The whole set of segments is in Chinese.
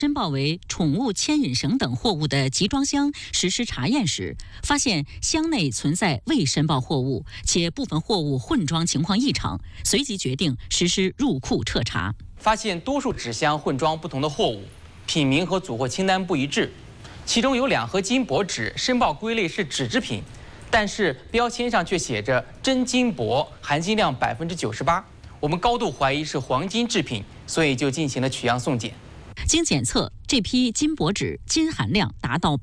申报为宠物牵引绳等货物的集装箱实施查验时，发现箱内存在未申报货物，且部分货物混装情况异常，随即决定实施入库彻查。 发现多数纸箱混装不同的货物，品名和组货清单不一致，其中有2盒金箔纸申报归类是纸制品，但是标签上却写着真金箔，含金量98%。我们高度怀疑是黄金制品，所以就进行了取样送检。 经检测，这批金箔纸金含量达到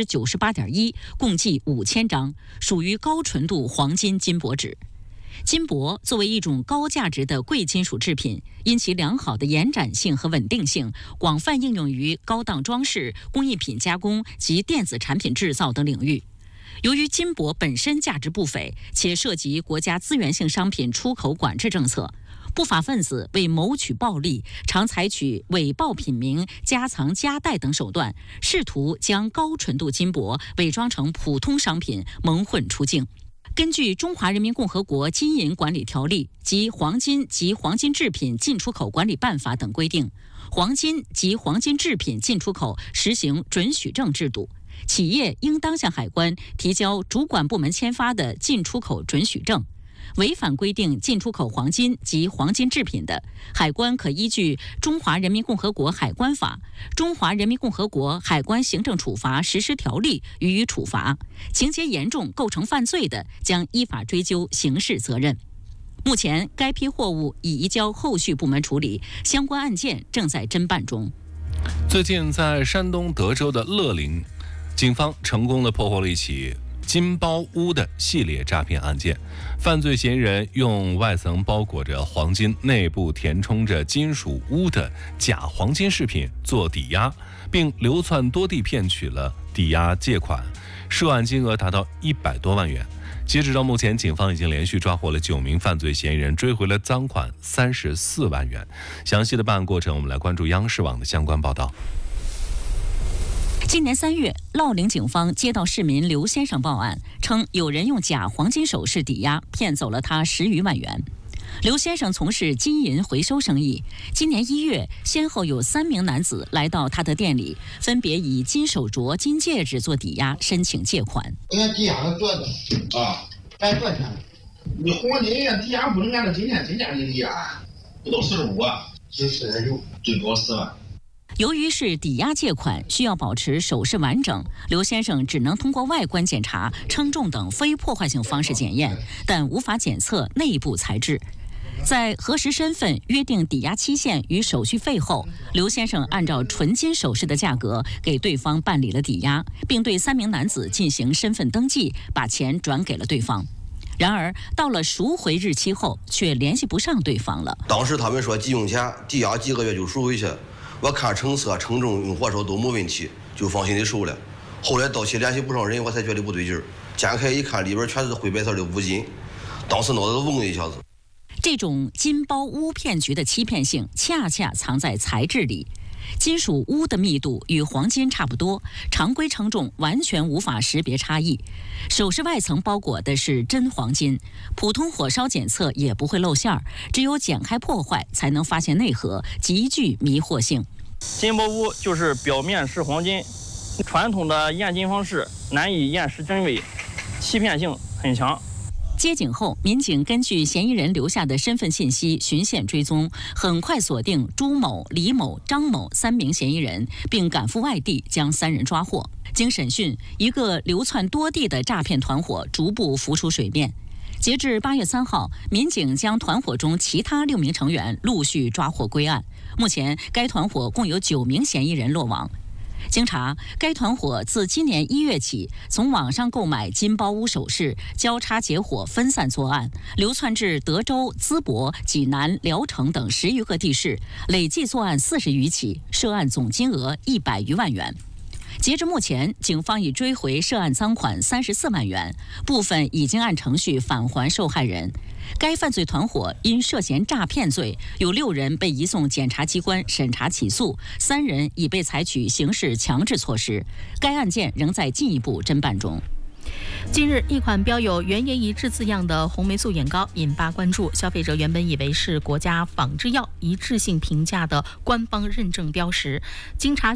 98.1%，共计5000张，属于高纯度黄金金箔纸。金箔作为一种高价值的贵金属制品，因其良好的延展性和稳定性，广泛应用于高档装饰、工艺品加工及电子产品制造等领域。由于金箔本身价值不菲，且涉及国家资源性商品出口管制政策，不法分子为谋取暴利，常采取伪报品名、夹藏夹带等手段，试图将高纯度金箔伪装成普通商品，蒙混出境。根据《中华人民共和国金银管理条例》及《黄金及黄金制品进出口管理办法》等规定，黄金及黄金制品进出口实行准许证制度。企业应当向海关提交主管部门签发的进出口准许证。违反规定进出口黄金及黄金制品的，海关可依据《中华人民共和国海关法》《中华人民共和国海关行政处罚实施条例》予以处罚，情节严重构成犯罪的，将依法追究刑事责任。目前，该批货物已移交后续部门处理，相关案件正在侦办中。 最近，在山东德州的乐陵，警方成功地破获了一起金包屋的系列诈骗案件，犯罪嫌疑人用外层包裹着黄金、内部填充着金属钨的假黄金饰品做抵押，并流窜多地骗取了抵押借款，涉案金额达到100多万元。截止到目前，警方已经连续抓获了9名犯罪嫌疑人，追回了赃款34万元。详细的办案过程，我们来关注央视网的相关报道。 今年3月，乐陵警方接到市民刘先生报案，称有人用假黄金首饰抵押，骗走了他10余万元。刘先生从事金银回收生意，今年1月，先后有3名男子来到他的店里，分别以金手镯、金戒指做抵押，申请借款。 人家抵押了做的啊，该多少钱？你黄金呀，抵押不能按照今天的抵押，不到45万，是46，最高4万。 由于是抵押借款，需要保持首饰完整，刘先生只能通过外观检查、称重等非破坏性方式检验，但无法检测内部材质。在核实身份、约定抵押期限与手续费后，刘先生按照纯金首饰的价格给对方办理了抵押，并对3名男子进行身份登记，把钱转给了对方。然而，到了赎回日期后，却联系不上对方了。 当时他们说急用钱，抵押几个月就赎回去。我看成色、称重、用货手都没问题，就放心的收了。后来到期联系不上人，我才觉得不对劲儿。掀开一看，里边全是灰白色的钨金，当时脑子都嗡一下子。 这种金包屋骗局的欺骗性，恰恰藏在材质里。金属钨的密度与黄金差不多，常规称重完全无法识别差异。首饰外层包裹的是真黄金，普通火烧检测也不会露馅儿，只有剪开破坏才能发现内核，极具迷惑性。 金包屋就是表面是黄金，传统的验金方式难以验实真伪，欺骗性很强。 接警后，民警根据嫌疑人留下的身份信息循线追踪，很快锁定朱某、李某、张某3名嫌疑人，并赶赴外地将3人抓获。经审讯，一个流窜多地的诈骗团伙逐步浮出水面。截至8月3号，民警将团伙中其他6名成员陆续抓获归案。目前，该团伙共有9名嫌疑人落网。经查，该团伙自今年1月起，从网上购买金包屋首饰，交叉结伙分散作案，流窜至德州、淄博、济南、聊城等10余个地市，累计作案40余起，涉案总金额100余万元。截至目前，警方已追回涉案赃款34万元，部分已经按程序返还受害人。该犯罪团伙因涉嫌诈骗罪，有6人被移送检察机关审查起诉，3人已被采取刑事强制措施。该案件仍在进一步侦办中。 近日，一款标有原研一致字样的红霉素眼膏引发关注。消费者原本以为是国家仿制药一致性评价的官方认证标识，经查